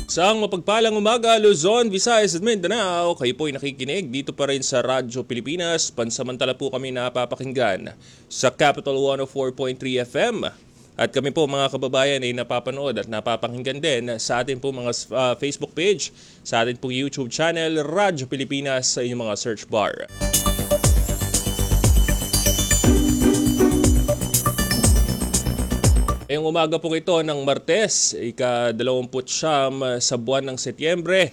Isang mapagpalang umaga, Luzon, Visayas at Mindanao. Kayo po'y nakikinig dito pa rin sa Radyo Pilipinas. Pansamantala po kami napapakinggan sa Capital 104.3 FM. At kami po mga kababayan ay napapanood at napapakinggan din sa atin po mga Facebook page, sa atin pong YouTube channel, Radyo Pilipinas sa inyong mga search bar. Ngayong umaga po ito ng Martes, ika-29 sa buwan ng Setyembre.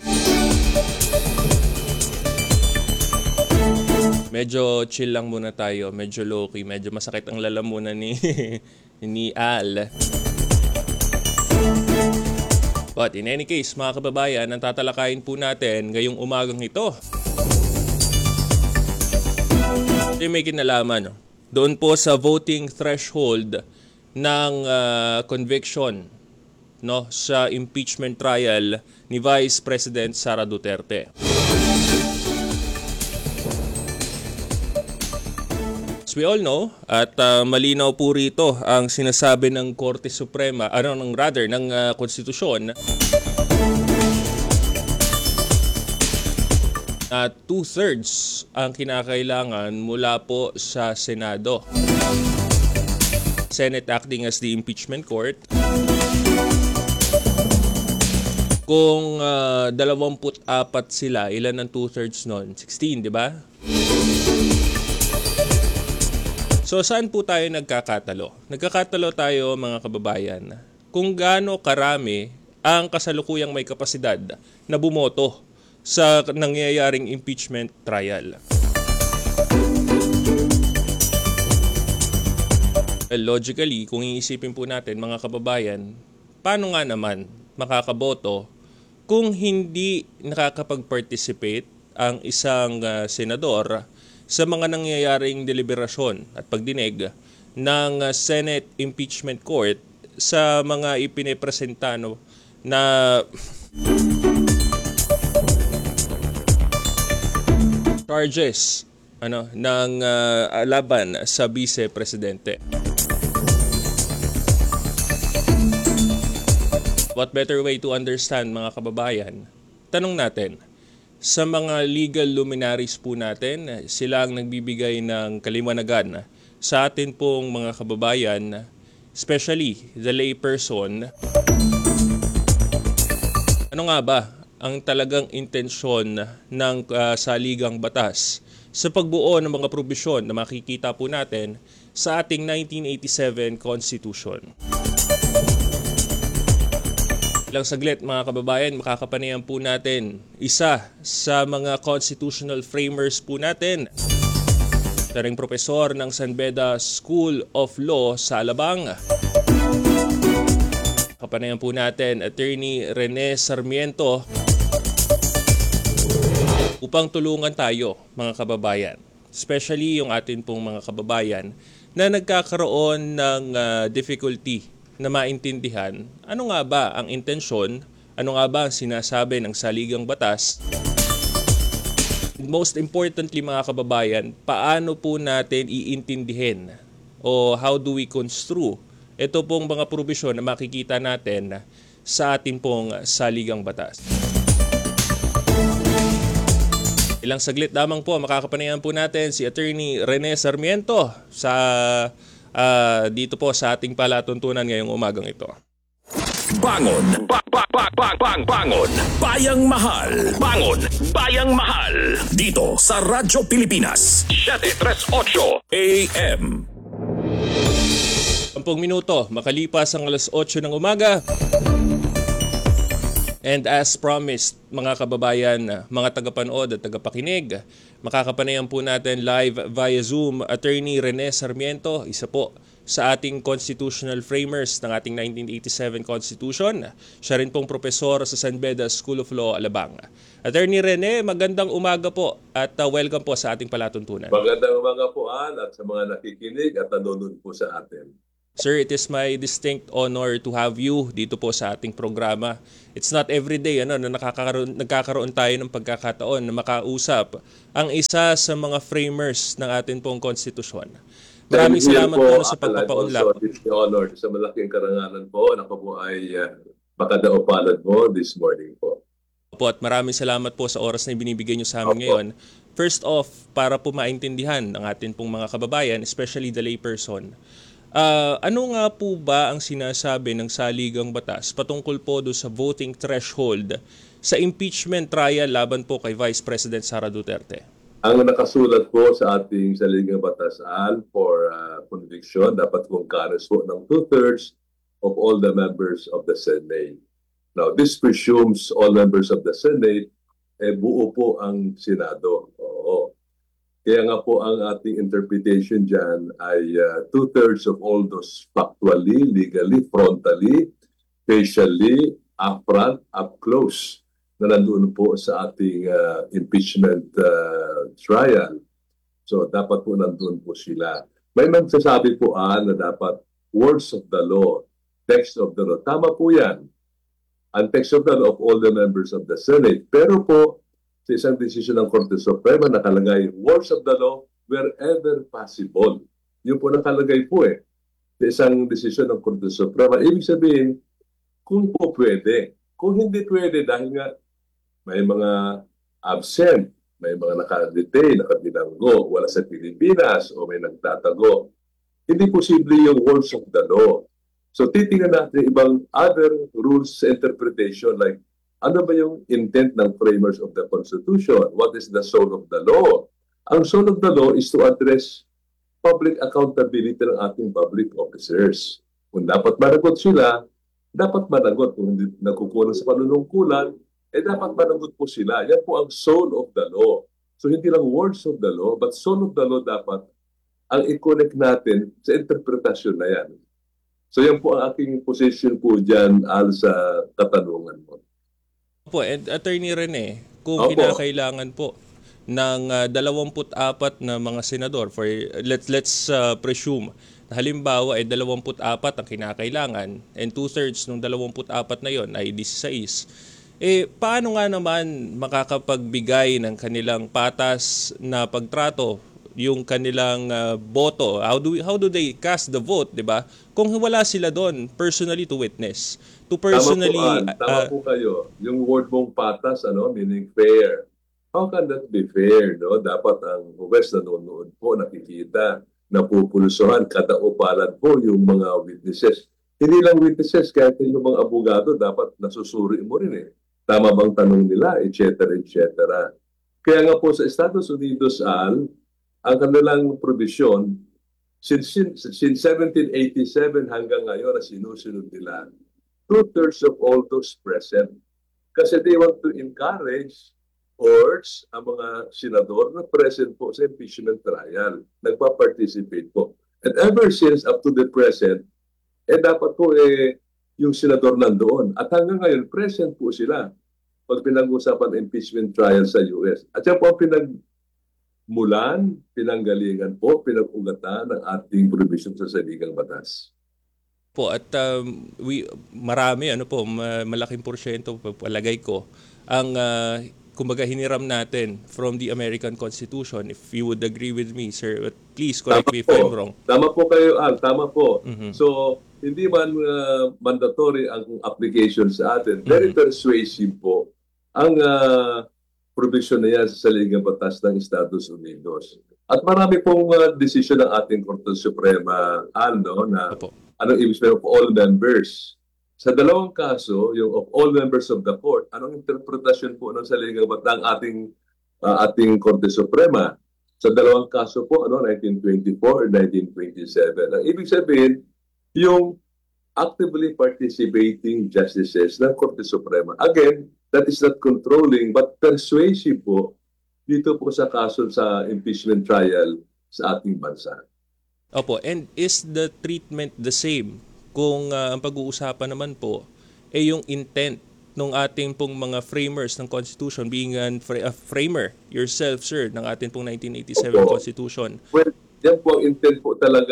Medyo chill lang muna tayo, medyo low-key, medyo masakit ang lalamunan ni Al. But in any case, mga kababayan, ang tatalakayin po natin ngayong umagang ito ay may kinalaman doon po sa voting threshold ng conviction sa impeachment trial ni Vice President Sara Duterte. As we all know, at malinaw po rito ang sinasabi ng Korte Suprema, ng Konstitusyon, na 2/3 ang kinakailangan mula po sa Senado. Senate acting as the impeachment court. Kung 24 sila, ilan ang 2/3 nun? 16, di ba? So, saan po tayo nagkakatalo? Nagkakatalo tayo, mga kababayan, kung gaano karami ang kasalukuyang may kapasidad na bumoto sa nangyayaring impeachment trial. Logically, kung iisipin po natin, mga kababayan, paano nga naman makakaboto kung hindi nakakapag-participate ang isang senador sa mga nangyayaring deliberasyon at pagdinig ng Senate Impeachment Court sa mga ipinipresenta na charges ng laban sa Vice Presidente. What better way to understand, mga kababayan? Tanong natin, sa mga legal luminaries po natin, sila ang nagbibigay ng kaliwanagan sa atin pong mga kababayan, especially the lay person. Ano nga ba ang talagang intensyon ng saligang batas sa pagbuo ng mga probisyon na makikita po natin sa ating 1987 Constitution? Ilang saglit, mga kababayan, makakapanayan po natin isa sa mga constitutional framers po natin, taring profesor ng San Beda School of Law sa Alabang. Kapanayan po natin Attorney Rene Sarmiento upang tulungan tayo, mga kababayan, especially yung atin pong mga kababayan na nagkakaroon ng difficulty na maintindihan ano nga ba ang intensyon, ano nga ba ang sinasabi ng saligang batas. Most importantly, mga kababayan, paano po natin iintindihin o how do we construe ito pong mga probisyon na makikita natin sa ating pong saligang batas. Ilang saglit lamang po, makakapanayan po natin si Attorney Rene Sarmiento sa dito po sa ating palatuntunan ngayong umagang ito. Bangon! Bangon! Bayang Mahal! Bangon! Bayang Mahal! Dito sa Radyo Pilipinas 738 AM. 10 minuto, makalipas ang alas 8 ng umaga. And as promised, mga kababayan, mga tagapanood at tagapakinig, makakapanayan po natin live via Zoom Attorney Rene Sarmiento, isa po sa ating constitutional framers ng ating 1987 Constitution. Siya rin pong profesor sa San Beda School of Law, Alabang. Attorney Rene, magandang umaga po at welcome po sa ating palatuntunan. Magandang umaga po, Al, at sa mga nakikinig at nanonood po sa atin. Sir, it is my distinct honor to have you dito po sa ating programa. It's not every day na nagkakaroon tayo ng pagkakataon na makausap ang isa sa mga framers ng ating pong konstitusyon. Maraming salamat po sa pagpapaunlak. I'm also honor sa malaking karangalan po na ako po ay makadaupalan mo this morning po. Po, at maraming salamat po sa oras na binibigay nyo sa amin ngayon. First off, para po maintindihan ng atin pong mga kababayan, especially the layperson, ano nga po ba ang sinasabi ng saligang batas patungkol po do sa voting threshold sa impeachment trial laban po kay Vice President Sara Duterte? Ang nakasulat po sa ating saligang batasan for conviction, dapat concurrence po ng 2/3 of all the members of the Senate. Now, this presumes all members of the Senate, buo po ang Senado. Oo. Kaya nga po ang ating interpretation dyan ay 2/3 of all those factually, legally, frontally, facially, upfront, up close na nandoon po sa ating impeachment trial. So, dapat po nandoon po sila. May magsasabi po na dapat words of the law, text of the law. Tama po yan. Ang text of the law of all the members of the Senate. Pero po, sa isang desisyon ng Korte Suprema, nakalagay words of the law wherever possible. Yun po nakalagay po sa isang desisyon ng Korte Suprema. Ibig sabihin, kung po pwede. Kung hindi pwede, dahil nga may mga absent, may mga nakadetain, nakabilanggo, wala sa Pilipinas, o may nagtatago, hindi posible yung words of the law. So titingnan natin ibang other rules sa interpretation like ano ba yung intent ng framers of the Constitution? What is the soul of the law? Ang soul of the law is to address public accountability ng ating public officers. Kung dapat managot sila, dapat managot. Kung hindi nagkukulang sa panunungkulan, dapat managot po sila. Yan po ang soul of the law. So hindi lang words of the law, but soul of the law dapat ang i-connect natin sa interpretasyon na yan. So yan po ang aking position po dyan sa katanungan mo. Opo, and Attorney Rene, kung Opo. kinakailangan po ng 24 na mga senador, for let's presume na halimbawa ay 24 ang kinakailangan and 2/3 ng 24 na yon ay 16, paano nga naman makakapagbigay ng kanilang patas na pagtrato yung kanilang boto? How do they cast the vote, 'di ba? Kung wala sila doon personally to witness, to personally Tama po kayo. Yung word mong patas, meaning fair. How can that be fair, no? Dapat ang huwes nanonood po, nakikita, napupulsuhan, kadaupalan po yung mga witnesses. Hindi lang witnesses, kahit yung mga abogado, dapat nasusuri mo rin Tama bang tanong nila, etc., etc. Kaya nga po sa Estados Unidos, ang kanilang provision, since 1787 hanggang ngayon na sinusunod nila, 2/3 of all those present. Kasi they want to encourage courts, ang mga senador na present po sa impeachment trial, nagpa-participate po. And ever since up to the present, dapat po yung senador nandoon. At hanggang ngayon, present po sila pag pinag-usapan impeachment trial sa US. At yan po ang pinanggalingan po, pinag-ugatan ng ating provision sa saligang batas. Po, at marami malaking porsyento palagay ko ang kumbaga hiniram natin from the American Constitution. If you would agree with me, sir, please correct me if I'm wrong. Tama po kayo, Al. Tama po. So, hindi man mandatory ang application sa atin. Very persuasive po ang provision na yan sa saligang batas ng Estados Unidos. At marami pong desisyon ng ating Korte Suprema, na anong ibig sabihin of all members. Sa dalawang kaso, yung of all members of the court, anong interpretasyon po ng saligang batas ng ating Korte Suprema? Sa dalawang kaso po, 1924 or 1927. Ang ibig sabihin, yung actively participating justices ng Korte Suprema. Again, that is not controlling but persuasive po dito po sa kaso sa impeachment trial sa ating bansa. Opo, and is the treatment the same kung ang pag-uusapan naman po yung intent ng ating pong mga framers ng Constitution, being a framer yourself, sir, ng ating pong 1987 Constitution? Well, yan po ang intent po talaga,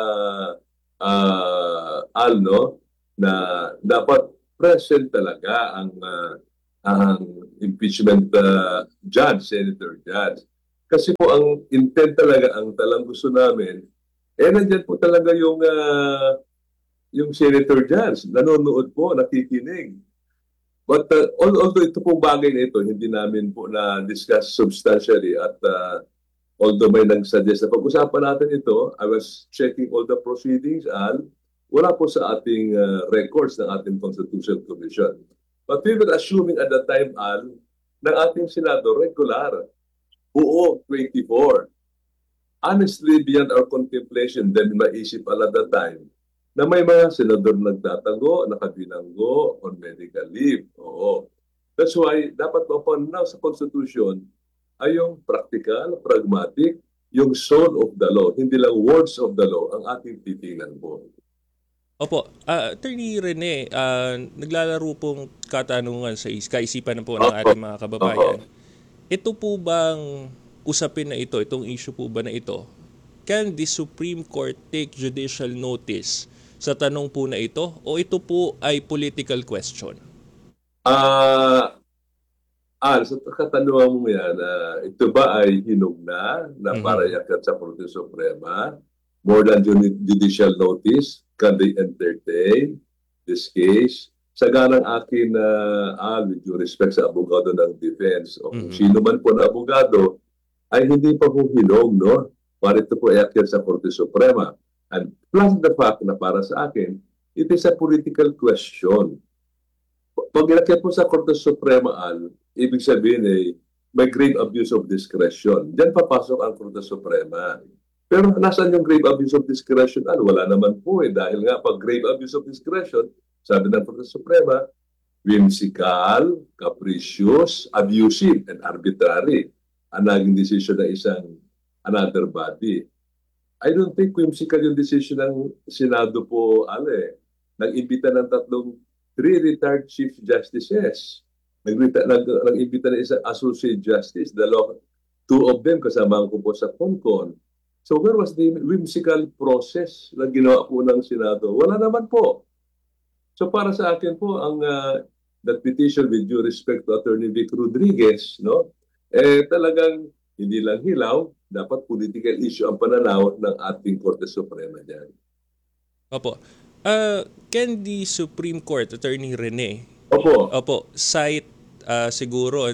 na dapat present talaga ang impeachment judge, senator judge. Kasi po ang intent talaga, ang talang gusto namin, nandiyan po talaga yung senator dyan, nanonood po, nakikinig. But although ito pong bagay na ito, hindi namin po na-discuss substantially at although may nag-suggest na pag-usapan natin ito, I was checking all the proceedings and wala po sa ating records ng ating Constitutional Commission. But we were assuming at the time, Al, ng ating Senado regular, buo 24. Honestly, beyond our contemplation, then maisip at that time, na may mga senador nagtatago, nakabinanggo, on medical leave. Oo. That's why, dapat mapanaw sa Constitution ay yung practical, pragmatic, yung soul of the law, hindi lang words of the law ang ating titingnan po. Opo, Attorney Rene, naglalaro pong katanungan sa kaisipan na po ng ating mga kababayan. Ito po bang usapin na ito, itong issue po ba na ito, can the Supreme Court take judicial notice sa tanong po na ito o ito po ay political question? Sa katanungan mo yan, ito ba ay hinog na para iakyat sa Korte Suprema? More than judicial notice, can they entertain this case? Sa ganang akin, with due respect sa abogado ng defense, o kung sino man po na abogado, ay hindi pa po hinog, no? Para ito po iakyat sa Korte Suprema. And plus the fact na para sa akin, it is a political question. Pag inakyat po sa Korte Suprema, ibig sabihin may grave abuse of discretion. Diyan papasok ang Korte Suprema. Pero nasaan yung grave abuse of discretion? Wala naman po dahil nga pag grave abuse of discretion, sabi ng Korte Suprema, whimsical, capricious, abusive, and arbitrary ang naging decision ng isang another body. I don't think whimsical yung decision ng Senado po, nag-imbita ng 3 retired Chief Justices. Nag-imbita ng isang Associate Justice, 2 of them kasama ko po sa CONCON. So where was the whimsical process na ginawa po ng Senado? Wala naman po. So para sa akin po, ang that petition with due respect to Attorney Vic Rodriguez, no? Talagang hindi lang hilaw, dapat political issue ang pananaw ng ating Korte Suprema dyan. Opo. Can the Supreme Court, Attorney Rene, cite siguro,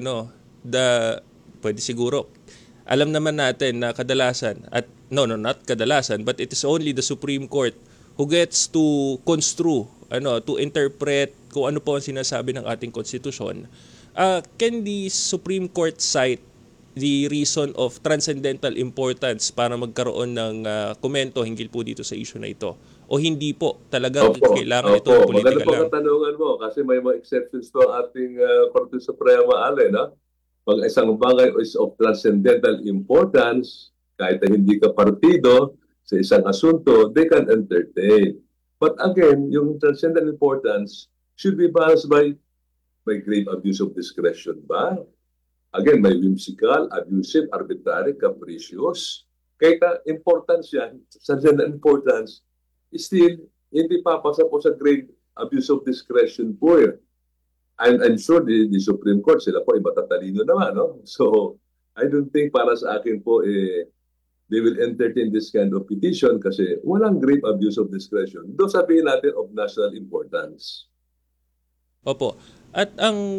pwede siguro, alam naman natin na kadalasan, at not kadalasan, but it is only the Supreme Court who gets to construe, to interpret kung ano po ang sinasabi ng ating konstitusyon. Can the Supreme Court cite the reason of transcendental importance para magkaroon ng komento hinggil po dito sa issue na ito? O hindi po? Talagang kailangan ito political lang? Maganda po katanungan mo kasi may mga exceptions to ang ating Korte Suprema, no? Pag isang bagay is of transcendental importance, kahit na hindi ka partido sa isang asunto, they can entertain. But again, yung transcendental importance should be balanced by grave abuse of discretion ba? Again, may whimsical, abusive, arbitrary, capricious. Kaya importance yan, transcendental importance, still, hindi papasa po sa grave abuse of discretion po eh. I'm sure the Supreme Court, sila po ay matatalino naman, no? So, I don't think para sa akin po, they will entertain this kind of petition kasi walang grave abuse of discretion. Doon sabihin natin of national importance. Opo. At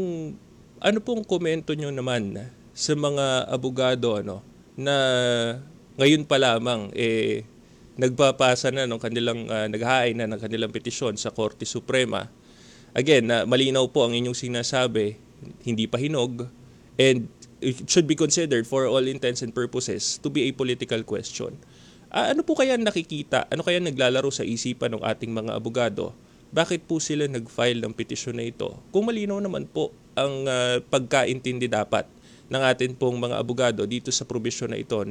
ano pong komento nyo naman sa mga abogado na ngayon pa lamang nagpapasa na ng kanilang naghahain na ng kanilang petisyon sa Korte Suprema? Again, malinaw po ang inyong sinasabi, hindi pa hinog, and it should be considered for all intents and purposes to be a political question. Ano po kaya nakikita? Ano kaya naglalaro sa isipan ng ating mga abogado? Bakit po sila nag-file ng petisyon na ito? Kung malinaw naman po ang pagkaintindi dapat ng atin pong mga abogado dito sa probisyon na ito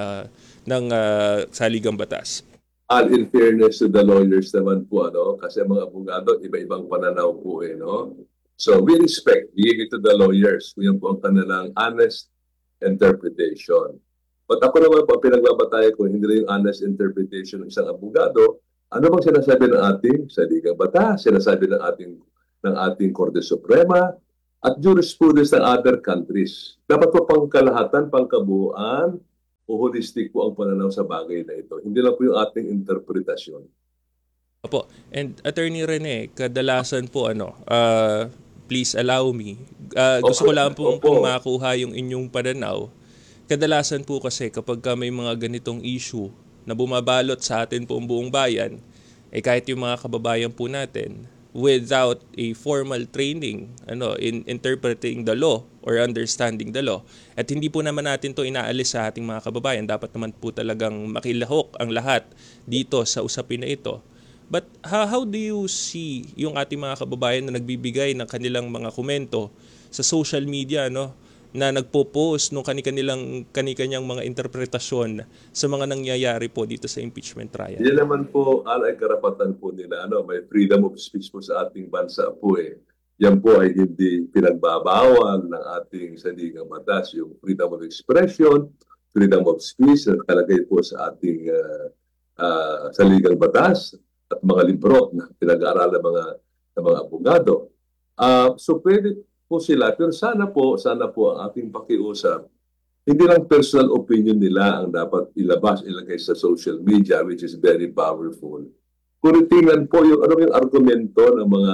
ng saligang batas. In fairness to the lawyers naman po, kasi mga abogado, iba-ibang pananaw po no? So we give it to the lawyers kung yan po ang kanilang honest interpretation. But ako naman po, pinagbabataya ko, hindi rin yung honest interpretation ng isang abogado. Ano bang sinasabi ng ating saligang batas, sinasabi ng ating Korte Suprema, at jurisprudence ng other countries. Dapat po pangkalahatan, pangkabuuan, o holistic po ang pananaw sa bagay na ito. Hindi lang po yung ating interpretasyon. Opo. And Attorney Rene, kadalasan po please allow me. Gusto ko lang pong makuha yung inyong pananaw. Kadalasan po kasi kapag may mga ganitong issue na bumabalot sa atin po ang buong bayan, kahit yung mga kababayan po natin, without a formal training in interpreting the law or understanding the law. At hindi po naman natin to inaalis sa ating mga kababayan. Dapat naman po talagang makilahok ang lahat dito sa usapin na ito. But how do you see yung ating mga kababayan na nagbibigay ng kanilang mga komento sa social media, na nagpo-post ng kani-kanyang mga interpretasyon sa mga nangyayari po dito sa impeachment trial? Yan naman po ay karapatan po nila. May freedom of speech po sa ating bansa po eh. Yan po ay hindi pinagbabawal ng ating saligang batas. Yung freedom of expression, freedom of speech na nakalagay po sa ating saligang batas at mga libro na pinag-aaral ng mga abogado. So pwede po sila, pero sana po ang ating pakiusap, hindi lang personal opinion nila ang dapat ilagay sa social media, which is very powerful. Kung tingnan po yung argumento ng mga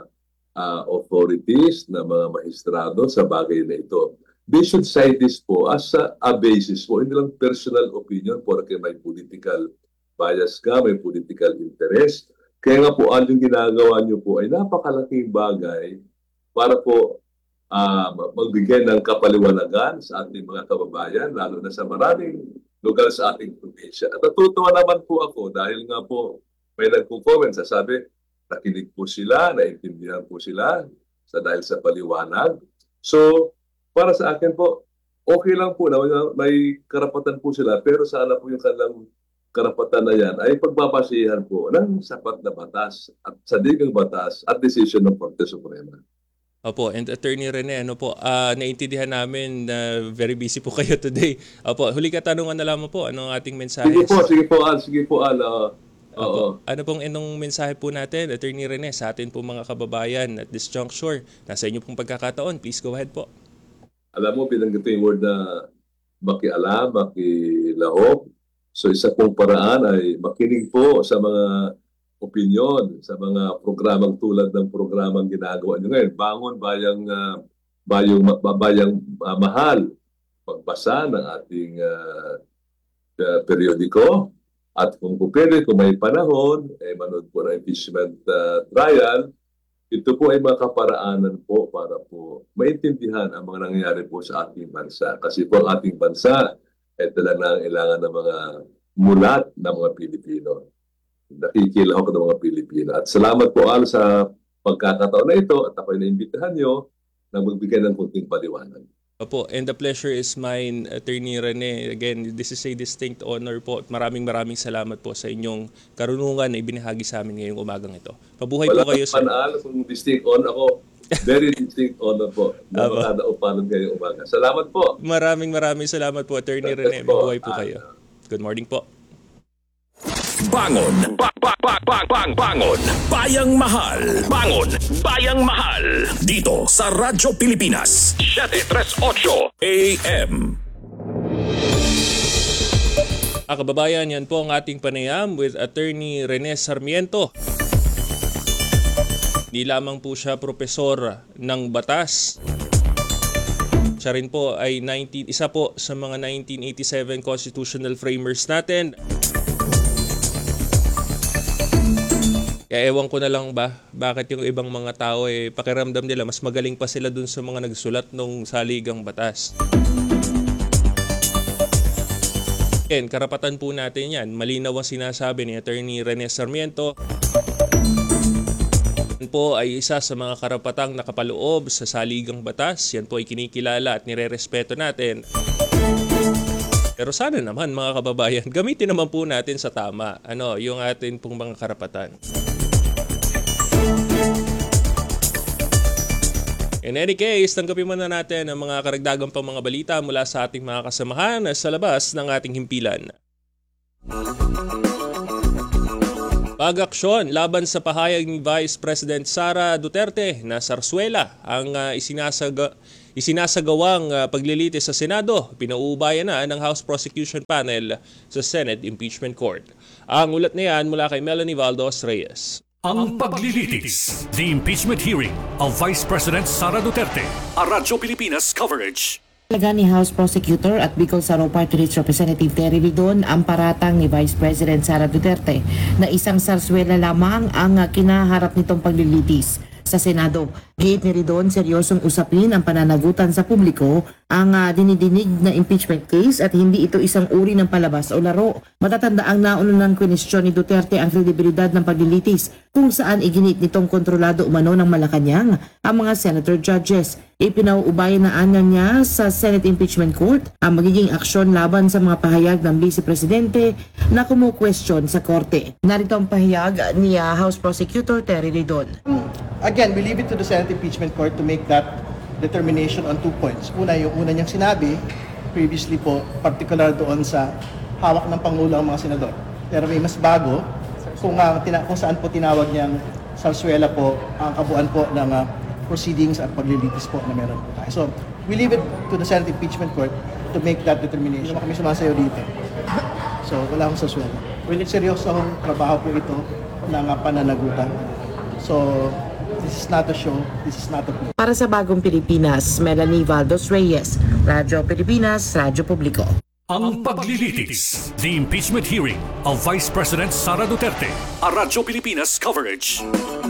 authorities, ng mga maestrado sa bagay na ito, they should cite this po as a basis po, hindi lang personal opinion, porque may political bias ka, may political interest. Kaya nga po, yung ginagawa nyo po ay napakalaking bagay para po magbigay ng kapaliwanagan sa ating mga kababayan, lalo na sa maraming lugar sa ating probinsya. At natutuwa naman po ako dahil nga po may nagko-comment, sasabi, nakinig po sila, naintindihan po sila dahil sa paliwanag. So, para sa akin po, okay lang po na may karapatan po sila, pero sana po yung kanilang karapatan na yan ay pagbabasihan po ng sapat na batas at saligang batas at decision ng Korte Suprema. Opo, and Attorney Rene, naintindihan namin na very busy po kayo today. Opo, huli katanungan na lamang po, ang ating mensahe? Sige po, Opo. Ano pong inong mensahe po natin, Attorney Rene, sa atin po mga kababayan at this juncture? Nasa inyo pong pagkakataon, please go ahead po. Alam mo, binanggit yung word na makialam, makilahok. So isa pong paraan ay makinig po sa mga opinion, sa mga programang tulad ng programang ginagawa nyo ngayon. Bangon bayang mahal. Pagbasa ng ating periodiko. At kung pwede, kung may panahon, manood po ng impeachment trial. Ito po ay mga kaparaanan po para po maintindihan ang mga nangyayari po sa ating bansa. Kasi po ang ating bansa talagang nangangailangan ng mga mulat ng mga Pilipino. Nakikilahok ng mga Pilipino. At salamat po sa pagkakataon na ito at ako'y naimbitahan nyo na magbigay ng kunting paliwanag. Opo, and the pleasure is mine, Attorney Rene. Again, this is a distinct honor po. Maraming salamat po sa inyong karunungan na ibinahagi sa amin ngayong umagang ito. Mabuhay po kayo, sir. Wala kung distinct honor ako. Very distinct honor po na makadaupanan ngayong umaga. Salamat po. Maraming salamat po, Attorney Rene. Mabuhay po kayo. Good morning po. Bangon. Bangon. Bayang Mahal. Bangon. Bayang Mahal. Dito sa Radyo Pilipinas. 738 AM. Kababayan, yan po ang ating panayam with Attorney Rene Sarmiento. Di lamang po siya propesor ng batas. Siya rin po ay isa po sa mga 1987 constitutional framers natin. Kaya ewan ko na lang bakit yung ibang mga tao pakiramdam nila mas magaling pa sila dun sa mga nagsulat ng saligang batas. Karapatan po natin yan. Malinaw ang sinasabi ni Attorney Rene Sarmiento. Yan po ay isa sa mga karapatang nakapaloob sa saligang batas. Yan po ay kinikilala at nirerespeto natin. Pero sana naman mga kababayan, gamitin naman po natin sa tama yung atin pong mga karapatan. In any case, tanggapin muna natin ang mga karagdagang pang mga balita mula sa ating mga kasamahan sa labas ng ating himpilan. Pag-aksyon laban sa pahayag ni Vice President Sara Duterte na sarsuela ang isinasagawang paglilitis sa Senado, pinauubayan na ng House Prosecution Panel sa Senate Impeachment Court. Ang ulat na yan mula kay Melanie Valdos Reyes. Ang paglilitis, the impeachment hearing of Vice President Sara Duterte, a Radyo Pilipinas coverage. Talaga ni House Prosecutor at Bicol Saro Party List Representative Terry Ridon ang paratang ni Vice President Sara Duterte na isang sarswela lamang ang kinaharap nitong paglilitis sa Senado. Giit ni Ridon, seryosong usapin ang pananagutan sa publiko ang dinidinig na impeachment case at hindi ito isang uri ng palabas o laro. Matatanda ang naunang kwestiyon ni Duterte ang kredibilidad ng paglilitis kung saan iginit nitong kontrolado umano ng Malacanang ang mga senator judges. Ipinauubay na niya sa Senate Impeachment Court ang magiging aksyon laban sa mga pahayag ng Vice Presidente na kumukwestiyon sa korte. Narito ang pahayag ni House Prosecutor Terry Ridon. Again, we leave it to the Senate Impeachment Court to make that determination on 2 points. Yung una niyang sinabi, previously po, particular doon sa hawak ng Pangulo ang mga senador. Pero may mas bago kung saan po tinawag niyang sarsuela po ang kabuuan po ng proceedings at paglilitis po na meron po tayo. So, we leave it to the Senate Impeachment Court to make that determination. Kami sumasayo dito. So, wala akong sarsuela. Seryosong trabaho po ito ng pananagutan. So, this is not a show, this is not a play. Para sa Bagong Pilipinas, Melanie Valdos Reyes, Radyo Pilipinas, Radyo Publiko. Ang paglilitis, the impeachment hearing of Vice President Sara Duterte, a Radyo Pilipinas coverage.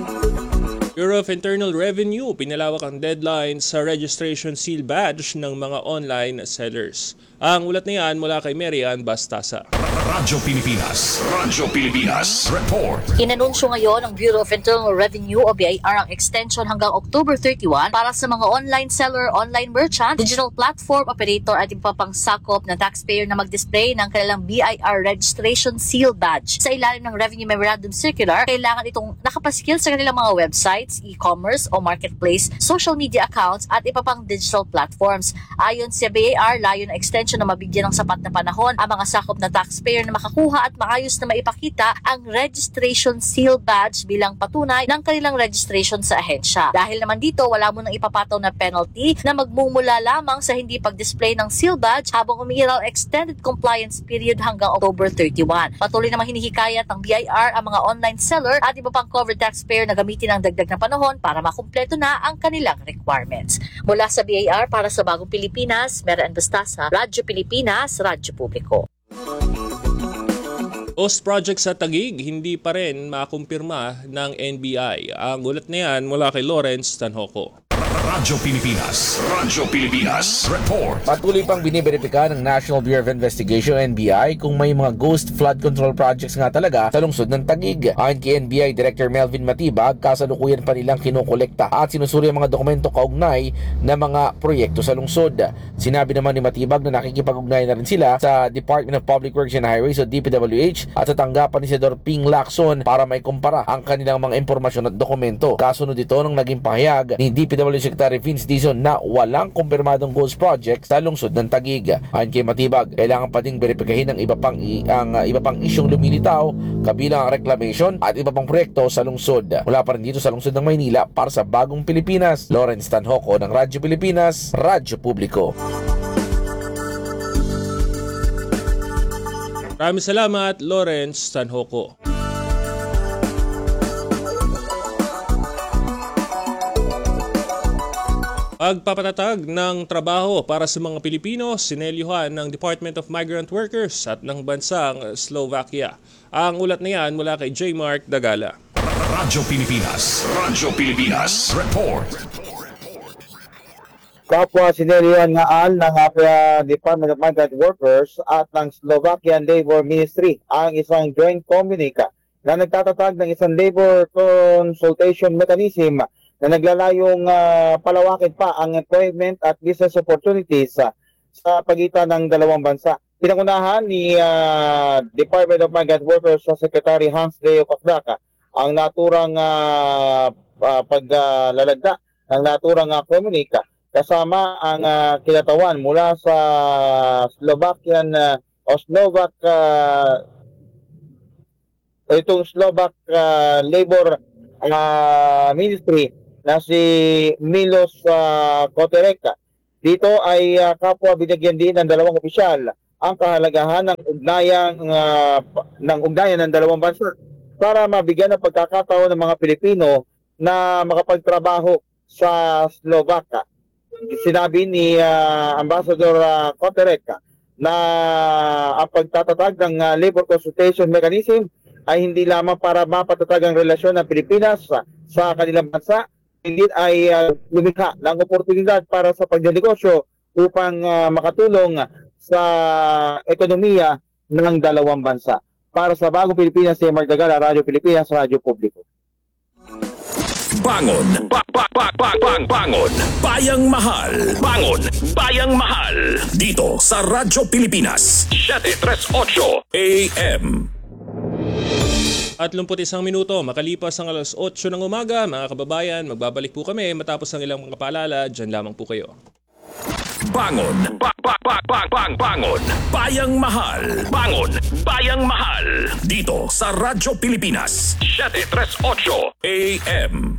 Bureau of Internal Revenue pinalawak ang deadline sa registration seal badge ng mga online sellers. Ang ulat na yan mula kay Marian Bastasa. Radyo Pilipinas, Radyo Pilipinas, report. Inanunsyo ngayon ng Bureau of Internal Revenue o BIR ang extension hanggang October 31 para sa mga online seller, online merchant, digital platform operator at iba pang sakop na taxpayer na mag-display ng kanilang BIR registration seal badge. Sa ilalim ng Revenue Memorandum Circular, kailangan itong nakapaskil sa kanilang mga websites, e-commerce o marketplace, social media accounts at iba pang digital platforms. Ayon sa BIR, layo ng extension na mabigyan ng sapat na panahon ang mga sakop na taxpayer na makakuha at maayos na maipakita ang registration seal badge bilang patunay ng kanilang registration sa ahensya. Dahil naman dito, wala mo nang ipapataw na penalty na magmumula lamang sa hindi pag-display ng seal badge habang umiiral extended compliance period hanggang October 31. Patuloy namang hinihikayat ng BIR ang mga online seller at iba pang covered taxpayer na gamitin ang dagdag na panahon para makumpleto na ang kanilang requirements. Mula sa BIR para sa Bagong Pilipinas, Marian Bastasa, Radyo Pilipinas, Radyo Publiko. Ghost project sa Taguig, hindi pa rin makumpirma ng NBI. Ang ulat na yan mula kay Lawrence Tanhoco. Radyo Pilipinas, Radyo Pilipinas, report. Patuloy pang biniberipika ng National Bureau of Investigation NBI kung may mga ghost flood control projects nga talaga sa lungsod ng Taguig. Ayon kay NBI Director Melvin Matibag, kasalukuyan pa nilang kinukolekta at sinusuri ang mga dokumento kaugnay na mga proyekto sa lungsod. Sinabi naman ni Matibag na nakikipag-ugnay na rin sila sa Department of Public Works and Highways o DPWH at sa tanggapan ni Senador Ping Lacson para may kumpara ang kanilang mga impormasyon at dokumento. Kasunod ito ng naging pahayag ni DPWH Secretary Vince Dizon na walang kumpirmadong ghost project sa lungsod ng Taguig. Ayon kay Matibag, kailangan pa ding beripikahin ang iba pang isyong lumilitaw kabilang ang reclamation at iba pang proyekto sa lungsod. Mula pa rin dito sa lungsod ng Maynila para sa Bagong Pilipinas, Lawrence Tanhoco ng Radyo Pilipinas, Radyo Publiko. Maraming salamat, Lawrence Tanhoco. Pagpapatatag ng trabaho para sa mga Pilipino, sinelyuhan ng Department of Migrant Workers at ng bansang Slovakia. Ang ulat na yan mula kay J. Mark Dagala. Radyo Pilipinas, Radyo Pilipinas, report. Kapwa sinelihan nga ng Department of Migrant Workers at ng Slovakian Labor Ministry ang isang joint communique na nagtatatag ng isang labor consultation mechanism na naglalayong palawakin pa ang employment at business opportunities sa pagitan ng dalawang bansa. Pinangunahan ni Department of Migrant Workers sa Secretary Hans Leo Kakdaka ang naturang paglalagda ng naturang komunika kasama ang kinatawan mula sa Slovakian o Slovak itong Slovak Labor Ministry na si Milos Kotereka. Dito ay kapwa binigyan din ng dalawang opisyal ang kahalagahan ng ugnayan ng dalawang bansa para mabigyan ng pagkakataon ng mga Pilipino na makapagtrabaho sa Slovakia. Sinabi ni Ambassador Kotereka na ang pagtatatag ng labor consultation mechanism ay hindi lamang para mapatatag ang relasyon ng Pilipinas sa kanilang bansa, hindi ay lumikha ng oportunidad para sa pagnegosyo upang makatulong sa ekonomiya ng dalawang bansa. Para sa Bagong Pilipinas, si Margagala, Radyo Pilipinas, Radyo Publiko. Bangon. Bangon. Bayang Mahal. Bangon. Bayang Mahal. Dito sa Radyo Pilipinas. 738 AM. At 31 minuto, makalipas ang alas 8 ng umaga, mga kababayan, magbabalik po kami matapos ang ilang mga paalala. Diyan lamang po kayo. Bangon. Bangon. Bayang Mahal. Bangon. Bayang Mahal. Dito sa Radyo Pilipinas. 738 AM.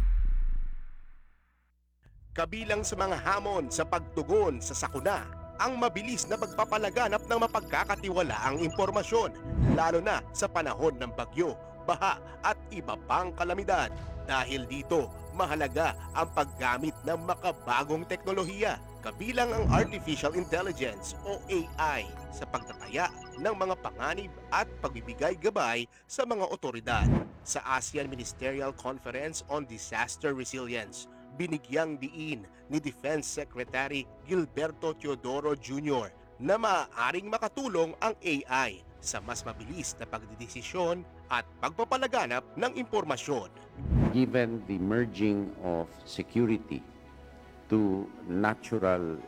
Kabilang sa mga hamon sa pagtugon sa sakuna, ang mabilis na pagpapalaganap ng mapagkakatiwalaang impormasyon, lalo na sa panahon ng bagyo, baha at iba pang kalamidad. Dahil dito, mahalaga ang paggamit ng makabagong teknolohiya, kabilang ang Artificial Intelligence o AI sa pagtataya ng mga panganib at pagbibigay gabay sa mga otoridad. Sa ASEAN Ministerial Conference on Disaster Resilience, binigyang diin ni Defense Secretary Gilberto Teodoro Jr. na maaaring makatulong ang AI sa mas mabilis na pagdidesisyon at pagpapalaganap ng impormasyon. Given the merging of security to natural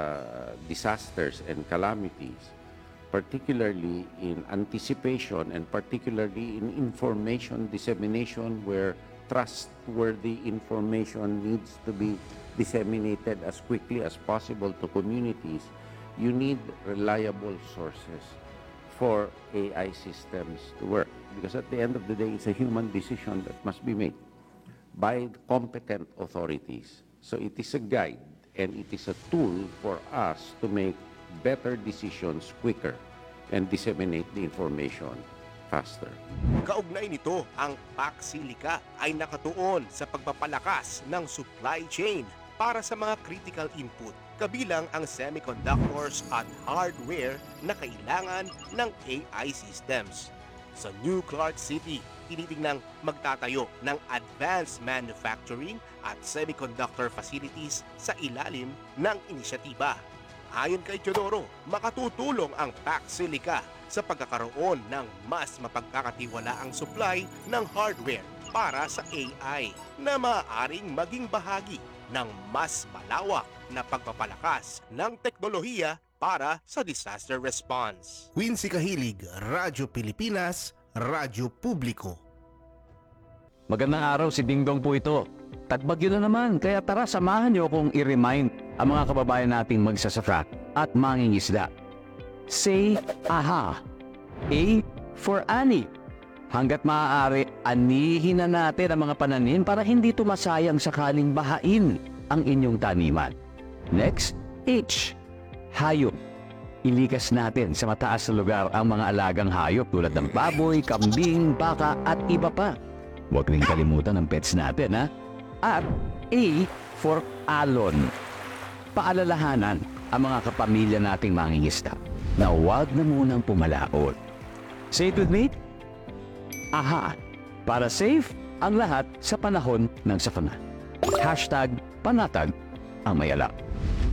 disasters and calamities, particularly in anticipation and particularly in information dissemination where trustworthy information needs to be disseminated as quickly as possible to communities, you need reliable sources for AI systems to work. Because at the end of the day, it's a human decision that must be made by competent authorities. So it is a guide and it is a tool for us to make better decisions quicker and disseminate the information faster. Kaugnay nito, ang PAC-SILICA ay nakatuon sa pagpapalakas ng supply chain para sa mga critical input, kabilang ang semiconductors at hardware na kailangan ng AI systems. Sa New Clark City, tinitingnang magtatayo ng advanced manufacturing at semiconductor facilities sa ilalim ng inisyatiba. Ayon kay Teodoro, makatutulong ang PAC-SILICA sa pagkakaroon ng mas mapagkakatiwalaang supply ng hardware para sa AI na maaaring maging bahagi ng mas malawak na pagpapalakas ng teknolohiya para sa disaster response. Quincy Kahilig, Radyo Pilipinas, Radyo Publiko. Magandang araw, si Dingdong po ito. Tagbagyo na naman, kaya tara samahan niyo akong i-remind ang mga kababayan nating magsasaka at mangingisda. Say aha. A for ani. Hanggat maaari, anihin na natin ang mga pananim para hindi tumasayang sakaling bahain ang inyong taniman. Next, H. Hayop. Ilikas natin sa mataas na lugar ang mga alagang hayop tulad ng baboy, kambing, baka at iba pa. Huwag rin kalimutan ang pets natin, ha? At A for alon. Paalalahanan ang mga kapamilya nating mangingisda na huwag na munang pumalaot. Say it with me. Aha, para safe ang lahat sa panahon ng sakuna. #panatag ang mayalak.